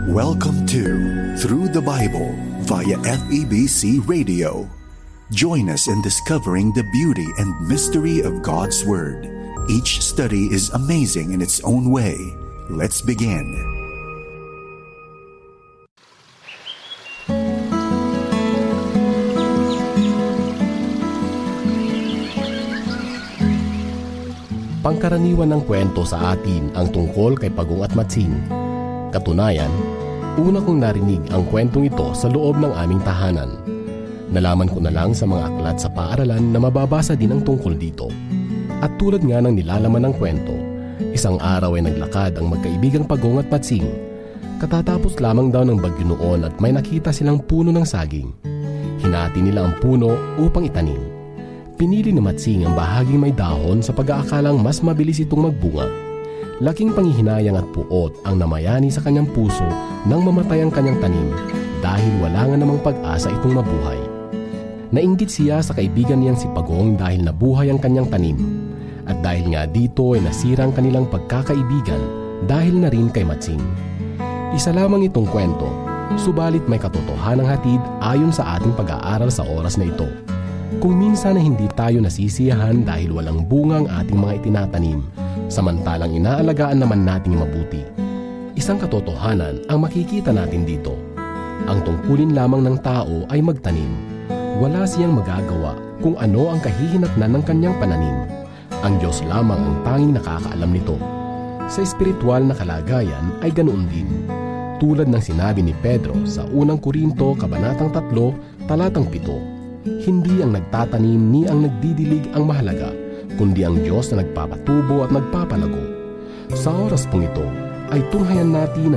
Welcome to Through the Bible via FEBC Radio. Join us in discovering the beauty and mystery of God's Word. Each study is amazing in its own way. Let's begin. Pangkaraniwan ng kwento sa atin ang tungkol kay Pagong at Matsing. Katunayan, una kong narinig ang kwentong ito sa loob ng aming tahanan. Nalaman ko na lang sa mga aklat sa paaralan na mababasa din ang tungkol dito. At tulad nga ng nilalaman ng kwento, isang araw ay naglakad ang magkaibigang Pagong at Matsing. Katatapos lamang daw ng bagyo noon at may nakita silang puno ng saging. Hinati nila ang puno upang itanim. Pinili ni Matsing ang bahaging may dahon sa pag-aakalang mas mabilis itong magbunga. Laking panghihinayang at puot ang namayani sa kanyang puso nang mamatay ang kanyang tanim dahil wala nga namang pag-asa itong mabuhay. Nainggit siya sa kaibigan niyang si Pagong dahil nabuhay ang kanyang tanim. At dahil nga dito ay nasira ang kanilang pagkakaibigan dahil na rin kay Matsing. Isa lamang itong kwento, subalit may katotohanang hatid ayon sa ating pag-aaral sa oras na ito. Kung minsan na hindi tayo nasisiyahan dahil walang bunga ang ating mga itinatanim, samantalang inaalagaan naman nating mabuti. Isang katotohanan ang makikita natin dito. Ang tungkulin lamang ng tao ay magtanim. Wala siyang magagawa kung ano ang kahihinatnan ng kanyang pananim. Ang Diyos lamang ang tanging nakakaalam nito. Sa espiritual na kalagayan ay ganoon din. Tulad ng sinabi ni Pedro sa unang Korinto, Kabanatang 3, Talatang 7, hindi ang nagtatanim ni ang nagdidilig ang mahalaga, kundi ang Diyos na nagpapatubo at nagpapalago. Sa oras pong ito, ay tunghayan natin